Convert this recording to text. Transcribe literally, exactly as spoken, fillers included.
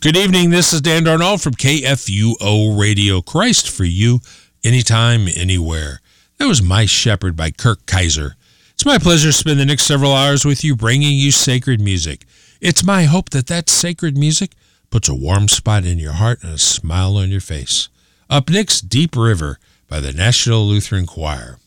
Good evening, this is Dan Darnall from K F U O Radio. Christ for you, anytime, anywhere. That was My Shepherd by Kirk Kaiser. It's my pleasure to spend the next several hours with you, bringing you sacred music. It's my hope that that sacred music puts a warm spot in your heart and a smile on your face. Up next, Deep River by the National Lutheran Choir.